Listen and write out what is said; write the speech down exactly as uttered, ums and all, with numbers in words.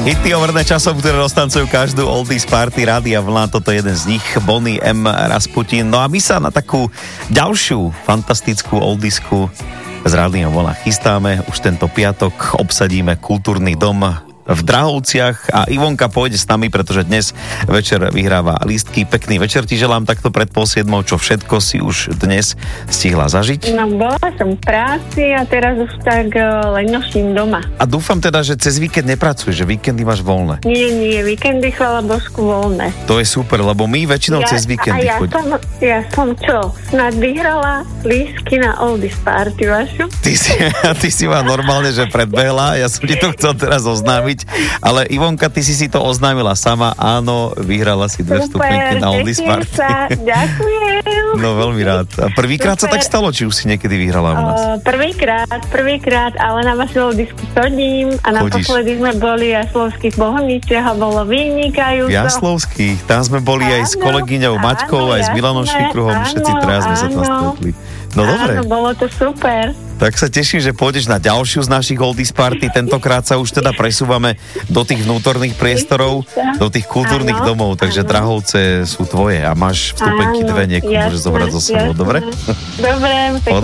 Hity overné časov, ktoré roztancujú každú Oldies Party Rádia Vlna, toto je jeden z nich, Bonnie M. Rasputin. No a my sa na takú ďalšiu fantastickú oldisku z Rádia Vlna chystáme. Už tento piatok obsadíme kultúrny dom v Drahovciach a Ivonka pôjde s nami, pretože dnes večer vyhráva lístky. Pekný večer ti želám takto pred pol siedmou, čo všetko si už dnes stihla zažiť. No, bola som v práci a teraz už tak uh, len noším doma. A dúfam teda, že cez víkend nepracuješ, že víkendy máš voľné. Nie, nie, víkendy chvála Božku voľné. To je super, lebo my väčšinou ja, cez víkendy ja chodíme. Som, ja som čo? Snad vyhrala lístky na Oldies Party vašu? Ty si, ty si ma normálne, že predbehla, ja som ti to chcel teraz oznámiť, ale Ivonka, ty si si to oznámila sama, áno, vyhrala si dve stupenky na Oldies Party. Sa, ďakujem. No veľmi rád. A prvýkrát sa tak stalo, či už si niekedy vyhrala u nás? Uh, prvýkrát, prvýkrát, ale na vašu Oldisku chodím a naposledy sme boli v Jaslovských Bohuniciach a bolo vynikajúco. V Jaslovských, tam sme boli áno, aj s kolegyňou áno, Maťkou, aj s Milanom Švikruhom, všetci teraz sme sa tam stretli. No dobre. Áno, bolo to super. Tak sa teším, že pôjdeš na ďalšiu z našich Oldies Party. Tentokrát sa už teda presúvame do tých vnútorných priestorov, do tých kultúrnych áno, domov, takže áno. Drahovce sú tvoje a máš vstupenky dve, niekoho môžeš zobrať zo sebou, dobre? Dobre,